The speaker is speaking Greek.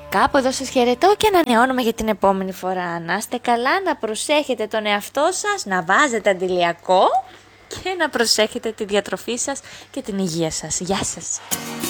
Κάπου εδώ σας χαιρετώ και ανανεώνουμε για την επόμενη φορά. Να είστε καλά, να προσέχετε τον εαυτό σας, να βάζετε αντιλιακό και να προσέχετε τη διατροφή σας και την υγεία σας. Γεια σας!